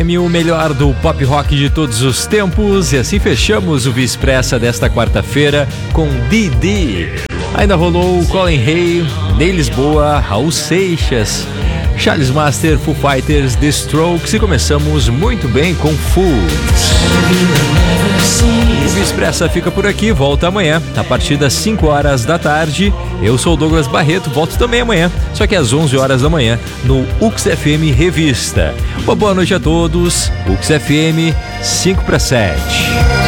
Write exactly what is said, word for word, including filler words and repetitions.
O melhor do pop rock de todos os tempos. E assim fechamos o Vispressa desta quarta-feira com Didi. Ainda rolou Colin Hay, Ney Lisboa, Raul Seixas, Charles Master, Foo Fighters, The Strokes. E começamos muito bem com Fools. O Vispressa fica por aqui, volta amanhã a partir das cinco horas da tarde. Eu sou o Douglas Barreto, volto também amanhã, só que às onze horas da manhã no U X F M Revista. Uma boa noite a todos. U X F M cinco para sete.